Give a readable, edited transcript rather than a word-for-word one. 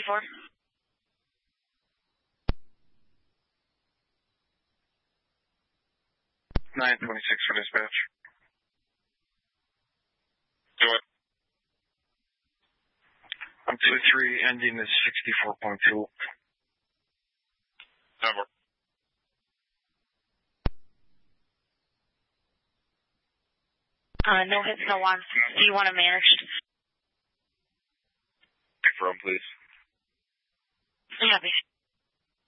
924. 926 for dispatch. Do it. I'm 2-3, ending is 64.2. Number. No hits, no wants. Do you want to manage? Confirm, please. Copy.